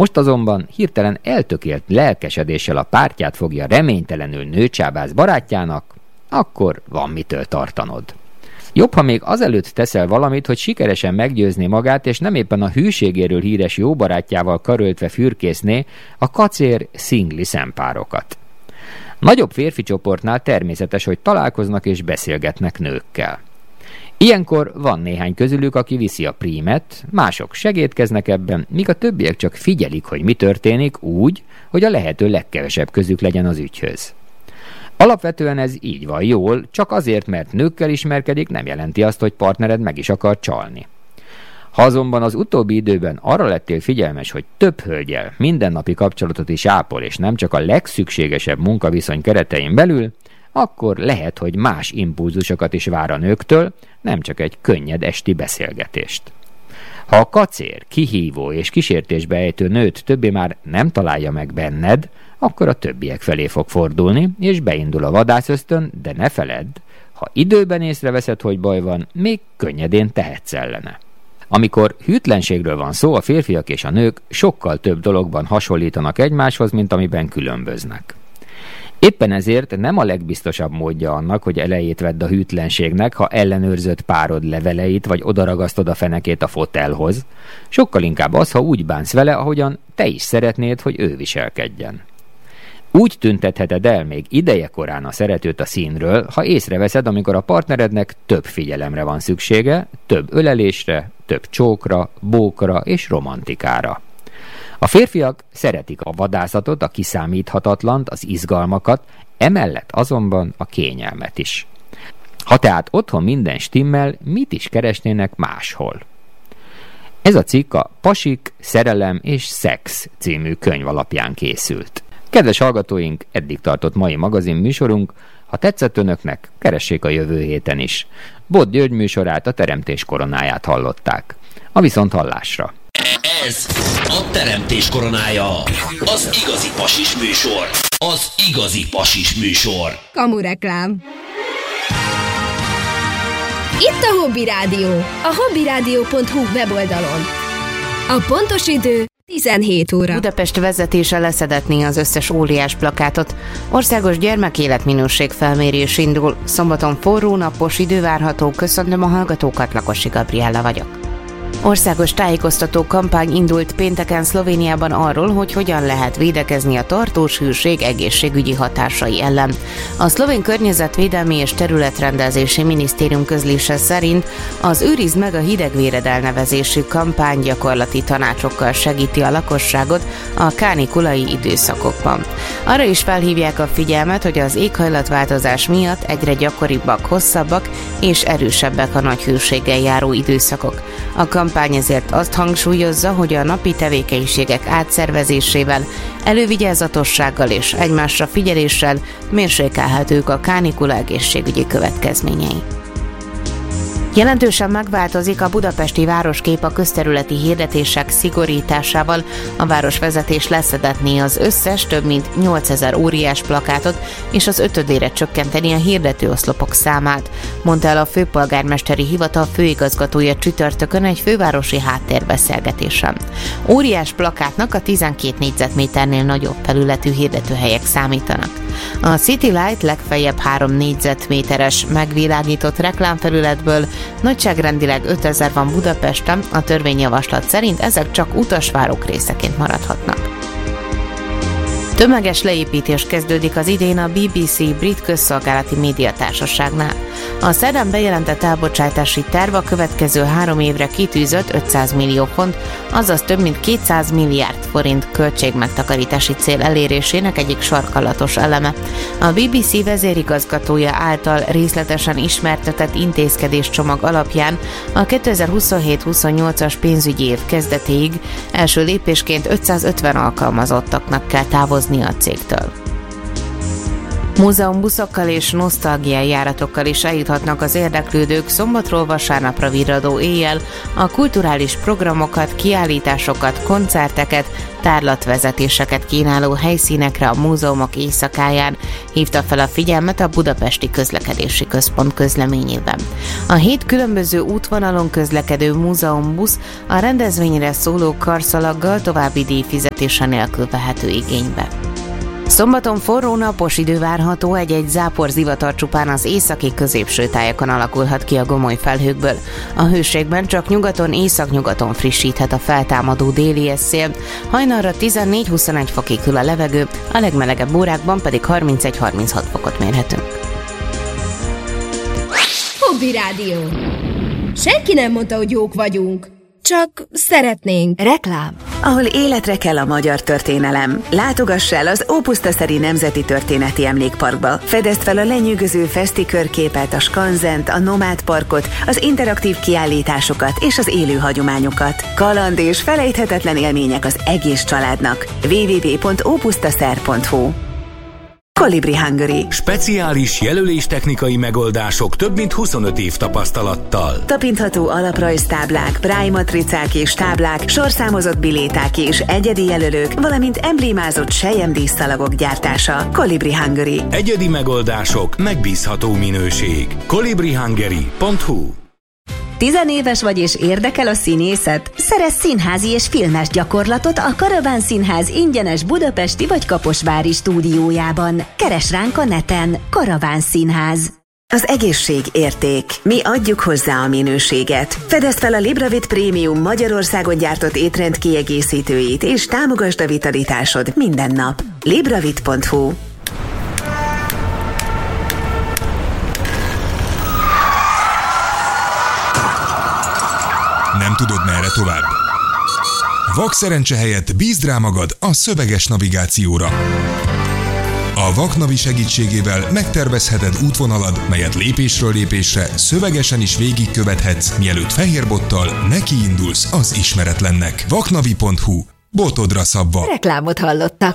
Most azonban hirtelen eltökélt lelkesedéssel a pártját fogja reménytelenül nőcsábász barátjának, akkor van mitől tartanod. Jobb, ha még azelőtt teszel valamit, hogy sikeresen meggyőzni magát, és nem éppen a hűségéről híres jó barátjával karöltve fürkészné a kacér szingli szempárokat. Nagyobb férfi csoportnál természetes, hogy találkoznak és beszélgetnek nőkkel. Ilyenkor van néhány közülük, aki viszi a prímet, mások segédkeznek ebben, míg a többiek csak figyelik, hogy mi történik úgy, hogy a lehető legkevesebb közük legyen az ügyhöz. Alapvetően ez így van jól, csak azért, mert nőkkel ismerkedik, nem jelenti azt, hogy partnered meg is akar csalni. Ha azonban az utóbbi időben arra lettél figyelmes, hogy több hölgyel mindennapi kapcsolatot is ápol, és nem csak a legszükségesebb munkaviszony keretein belül, akkor lehet, hogy más impulzusokat is vár a nőktől, nem csak egy könnyed esti beszélgetést. Ha a kacér, kihívó és kísértésbe ejtő nőt többé már nem találja meg benned, akkor a többiek felé fog fordulni, és beindul a vadászösztön, de ne feledd, ha időben észreveszed, hogy baj van, még könnyedén tehetsz ellene. Amikor hűtlenségről van szó, a férfiak és a nők sokkal több dologban hasonlítanak egymáshoz, mint amiben különböznek. Éppen ezért nem a legbiztosabb módja annak, hogy elejét vedd a hűtlenségnek, ha ellenőrzött párod leveleit, vagy odaragasztod a fenekét a fotelhoz. Sokkal inkább az, ha úgy bánsz vele, ahogyan te is szeretnéd, hogy ő viselkedjen. Úgy tüntetheted el még idejekorán a szeretőt a színről, ha észreveszed, amikor a partnerednek több figyelemre van szüksége, több ölelésre, több csókra, bókra és romantikára. A férfiak szeretik a vadászatot, a kiszámíthatatlant, az izgalmakat, emellett azonban a kényelmet is. Ha tehát otthon minden stimmel, mit is keresnének máshol? Ez a cikk a Pasik, szerelem és szex című könyv alapján készült. Kedves hallgatóink, eddig tartott mai magazin műsorunk. Ha tetszett önöknek, keressék a jövő héten is. Bot György műsorát, a Teremtés koronáját hallották. A viszonthallásra! Ez a Teremtés koronája, az igazi pasis műsor. Az igazi pasis műsor. Kamureklám. Itt a Hobby Rádió, a hobbyradio.hu weboldalon. A pontos idő 17 óra. Budapest vezetése leszedetné az összes óriás plakátot. Országos gyermekéletminőség felmérés indul. Szombaton forró, napos idő várható. Köszöntöm a hallgatókat, Lakosi Gabriella vagyok. Országos tájékoztató kampány indult pénteken Szlovéniában arról, hogy hogyan lehet védekezni a tartós hőség egészségügyi hatásai ellen. A szlovén környezetvédelmi és területrendezési minisztérium közlése szerint az Őrizd meg a hidegvéred elnevezésű kampány gyakorlati tanácsokkal segíti a lakosságot a kánikulai időszakokban. Arra is felhívják a figyelmet, hogy az éghajlatváltozás miatt egyre gyakoribbak, hosszabbak és erősebbek a nagy hőséggel járó időszakok. A kampány ezért azt hangsúlyozza, hogy a napi tevékenységek átszervezésével, elővigyázatossággal és egymásra figyeléssel mérsékelhetők a kánikula egészségügyi következményei. Jelentősen megváltozik a budapesti városkép a közterületi hirdetések szigorításával. A városvezetés leszedetné az összes több mint 8000 óriás plakátot, és az 5-ére csökkenteni a hirdetőoszlopok számát, mondta el a főpolgármesteri hivatal főigazgatója csütörtökön egy fővárosi háttérbeszélgetésen. Óriás plakátnak a 12 négyzetméternél nagyobb felületű hirdetőhelyek számítanak. A City Light legfeljebb 3 négyzetméteres megvilágított reklámfelületből nagyságrendileg 5000 van Budapesten, a törvényjavaslat szerint ezek csak utasvárok részeként maradhatnak. Tömeges leépítés kezdődik az idén a BBC brit közszolgálati médiatársaságnál. A szerdán bejelentett elbocsátási terv a következő 3 évre kitűzött 500 millió font, azaz több mint 200 milliárd forint költségmegtakarítási cél elérésének egyik sarkalatos eleme. A BBC vezérigazgatója által részletesen ismertetett intézkedéscsomag alapján a 2027-28-as pénzügyi év kezdetéig első lépésként 550 alkalmazottaknak kell távozni a cégtől. Múzeumbuszokkal és nosztalgiai járatokkal is eljuthatnak az érdeklődők szombatról vasárnapra virradó éjjel a kulturális programokat, kiállításokat, koncerteket, tárlatvezetéseket kínáló helyszínekre a múzeumok éjszakáján, hívta fel a figyelmet a Budapesti Közlekedési Központ közleményében. A 7 különböző útvonalon közlekedő múzeumbusz a rendezvényre szóló karszalaggal további díjfizetése nélkül vehető igénybe. Szombaton forró napos idő várható, egy-egy zápor zivatar csupán az északi középső tájakon alakulhat ki a gomoly felhőkből. A hőségben csak nyugaton, északnyugaton frissíthet a feltámadó déli szél, hajnalra 14-21 fokig hűl a levegő, a legmelegebb órákban pedig 31-36 fokot mérhetünk. Hobby Rádió. Senki nem mondta, hogy jók vagyunk. Csak szeretnénk. Reklám. Ahol életre kell a magyar történelem. Látogass el az Ópusztaszeri Nemzeti Történeti Emlékparkba. Fedezd fel a lenyűgöző feszti körképet, a skanzent, a nomád parkot, az interaktív kiállításokat és az élő hagyományokat. Kaland és felejthetetlen élmények az egész családnak. www.opusztaszer.hu. Kolibri Hungary. Speciális jelöléstechnikai megoldások több mint 25 év tapasztalattal. Tapintható alaprajztáblák, braille matricák és táblák, sorszámozott biléták és egyedi jelölők, valamint emblémázott selyemdíszszalagok gyártása. Kolibri Hungary. Egyedi megoldások, megbízható minőség. kolibrihungary.hu. 10 éves vagy és érdekel a színészet? Szerezz színházi és filmes gyakorlatot a Karaván Színház ingyenes budapesti vagy kaposvári stúdiójában. Keresd ránk a neten. Karaván Színház. Az egészség érték. Mi adjuk hozzá a minőséget. Fedezd fel a Libravit Prémium Magyarországon gyártott étrend kiegészítőit és támogasd a vitalitásod minden nap. Libravit.hu. Nem tudod, merre tovább? Vakszerencse helyett bízd rá magad a szöveges navigációra. A Vaknavi segítségével megtervezheted útvonalad, melyet lépésről lépésre szövegesen is végigkövethetsz, mielőtt fehérbottal nekiindulsz az ismeretlennek. Vaknavi.hu. Botodra szabva. Reklámot hallottak.